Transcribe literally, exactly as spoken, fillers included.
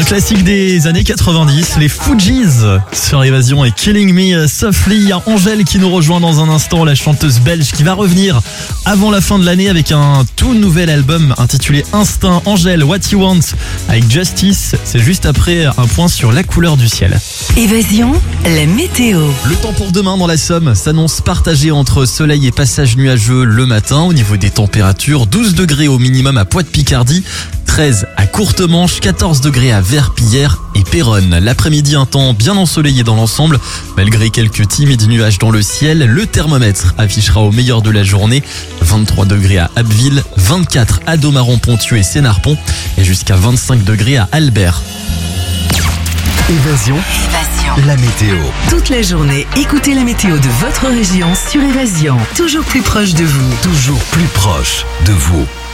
Un classique des années quatre-vingt-dix, les Fugees sur Évasion et Killing Me Softly. Il y a Angèle qui nous rejoint dans un instant, la chanteuse belge qui va revenir avant la fin de l'année avec un tout nouvel album intitulé Instinct. Angèle, What You Want avec Justice, c'est juste après un point sur la couleur du ciel. Évasion, la météo. Le temps pour demain dans la Somme s'annonce partagé entre soleil et passage nuageux le matin. Au niveau des températures, douze degrés au minimum à Poix-de-Picardie, treize à Courtemanche, quatorze degrés à Verpillière et Péronne. L'après-midi, un temps bien ensoleillé dans l'ensemble, malgré quelques timides nuages dans le ciel. Le thermomètre affichera au meilleur de la journée vingt-trois degrés à Abbeville, vingt-quatre à Domaron-Ponthieu et Sénarpont et jusqu'à vingt-cinq degrés à Albert. Évasion, Évasion. la météo. Toute la journée, écoutez la météo de votre région sur Évasion. Toujours plus proche de vous. Toujours plus proche de vous.